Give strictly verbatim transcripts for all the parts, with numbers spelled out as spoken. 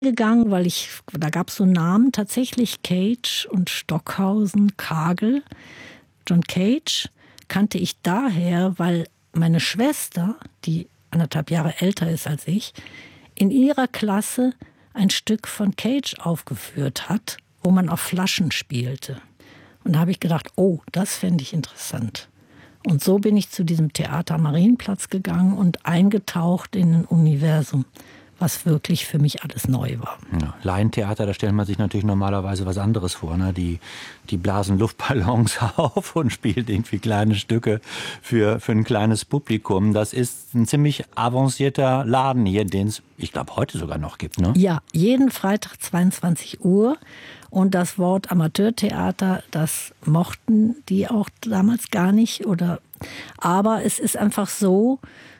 gegangen, weil ich, da gab es so Namen, tatsächlich Cage und Stockhausen, Kagel. John Cage kannte ich daher, weil meine Schwester, die anderthalb Jahre älter ist als ich, in ihrer Klasse ein Stück von Cage aufgeführt hat, wo man auf Flaschen spielte. Und da habe ich gedacht, oh, das fände ich interessant. Und so bin ich zu diesem Theater am Marienplatz gegangen und eingetaucht in ein Universum, was wirklich für mich alles neu war. Ja, Laientheater, da stellt man sich natürlich normalerweise was anderes vor. Ne? Die, die blasen Luftballons auf und spielen irgendwie kleine Stücke für, für ein kleines Publikum. Das ist ein ziemlich avancierter Laden hier, den es, ich glaube, heute sogar noch gibt. Ne? Ja, jeden Freitag zweiundzwanzig Uhr. Und das Wort Amateurtheater, das mochten die auch damals gar nicht. Oder, aber es ist einfach so,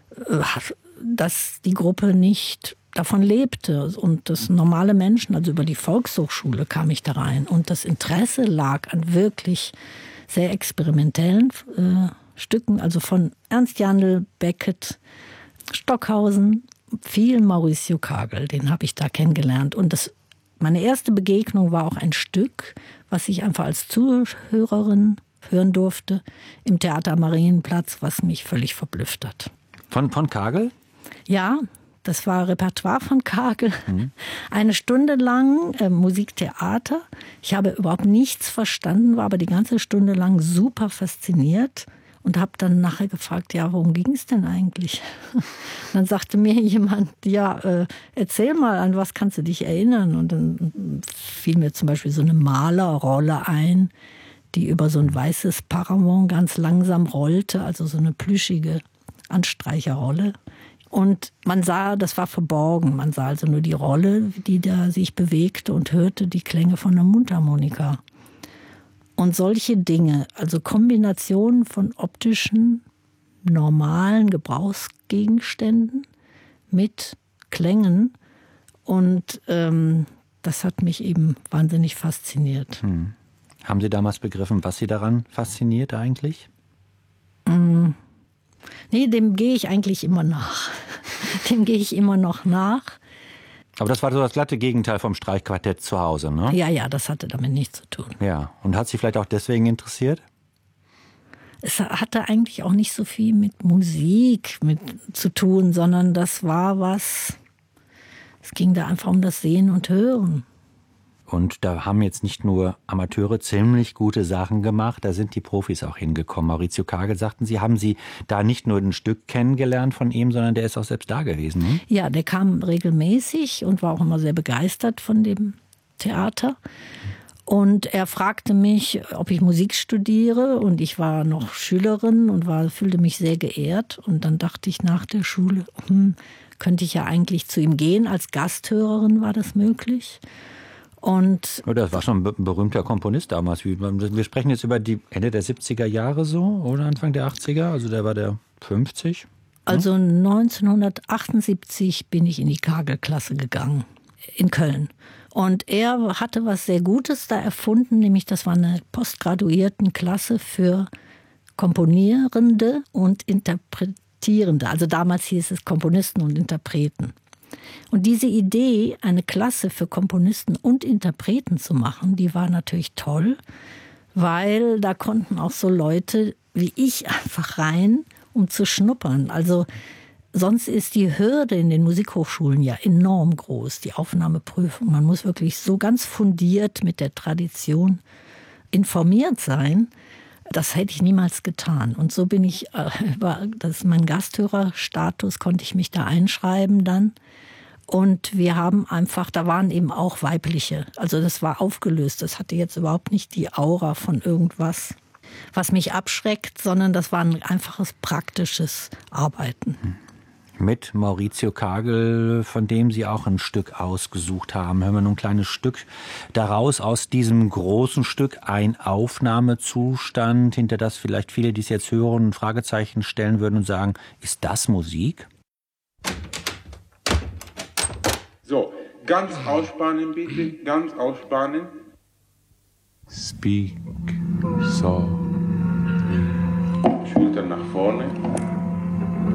dass die Gruppe nicht davon lebte. Und das normale Menschen, also über die Volkshochschule kam ich da rein. Und das Interesse lag an wirklich sehr experimentellen äh, Stücken, also von Ernst Jandl, Beckett, Stockhausen, viel Mauricio Kagel, den habe ich da kennengelernt. Und das, meine erste Begegnung war auch ein Stück, was ich einfach als Zuhörerin hören durfte, im Theater am Marienplatz, was mich völlig verblüfft hat. Von, von Kagel? Ja, das war Repertoire von Kagel. Mhm. Eine Stunde lang äh, Musiktheater. Ich habe überhaupt nichts verstanden, war aber die ganze Stunde lang super fasziniert und habe dann nachher gefragt, ja, worum ging es denn eigentlich? Dann sagte mir jemand, ja, äh, erzähl mal, an was kannst du dich erinnern? Und dann fiel mir zum Beispiel so eine Malerrolle ein, die über so ein weißes Paravent ganz langsam rollte, also so eine plüschige Anstreicherrolle. Und man sah, das war verborgen, man sah also nur die Rolle, die da sich bewegte und hörte die Klänge von der Mundharmonika. Und solche Dinge, also Kombinationen von optischen, normalen Gebrauchsgegenständen mit Klängen. Und ähm, das hat mich eben wahnsinnig fasziniert. Hm. Haben Sie damals begriffen, was Sie daran fasziniert eigentlich? Mm. Nee, dem gehe ich eigentlich immer nach. Dem gehe ich immer noch nach. Aber das war so das glatte Gegenteil vom Streichquartett zu Hause, ne? Ja, ja, das hatte damit nichts zu tun. Ja, und hat Sie vielleicht auch deswegen interessiert? Es hatte eigentlich auch nicht so viel mit Musik mit zu tun, sondern das war was, es ging da einfach um das Sehen und Hören. Und da haben jetzt nicht nur Amateure ziemlich gute Sachen gemacht, da sind die Profis auch hingekommen. Mauricio Kagel, sagten Sie, haben Sie da nicht nur ein Stück kennengelernt von ihm, sondern der ist auch selbst da gewesen, ne? Ja, der kam regelmäßig und war auch immer sehr begeistert von dem Theater. Und er fragte mich, ob ich Musik studiere. Und ich war noch Schülerin und war, fühlte mich sehr geehrt. Und dann dachte ich nach der Schule, hm, könnte ich ja eigentlich zu ihm gehen. Als Gasthörerin war das möglich. Und das war schon ein berühmter Komponist damals. Wir sprechen jetzt über die Ende der siebziger Jahre so oder Anfang der achtziger. Also der war der fünfzig. Also neunzehnhundertachtundsiebzig bin ich in die Kagel-Klasse gegangen, in Köln. Und er hatte was sehr Gutes da erfunden, nämlich das war eine Postgraduiertenklasse für Komponierende und Interpretierende. Also damals hieß es Komponisten und Interpreten. Und diese Idee, eine Klasse für Komponisten und Interpreten zu machen, die war natürlich toll, weil da konnten auch so Leute wie ich einfach rein, um zu schnuppern. Also sonst ist die Hürde in den Musikhochschulen ja enorm groß, die Aufnahmeprüfung. Man muss wirklich so ganz fundiert mit der Tradition informiert sein. Das hätte ich niemals getan. Und so bin ich, das ist mein Gasthörerstatus, konnte ich mich da einschreiben dann. Und wir haben einfach, da waren eben auch weibliche, also das war aufgelöst. Das hatte jetzt überhaupt nicht die Aura von irgendwas, was mich abschreckt, sondern das war ein einfaches, praktisches Arbeiten. Mit Mauricio Kagel, von dem Sie auch ein Stück ausgesucht haben. Hören wir nun ein kleines Stück daraus, aus diesem großen Stück, ein Aufnahmezustand, hinter das vielleicht viele, die es jetzt hören, ein Fragezeichen stellen würden und sagen, ist das Musik? So, ganz ausspannen bitte, ganz ausspannen. Speak softly. Schultern nach vorne.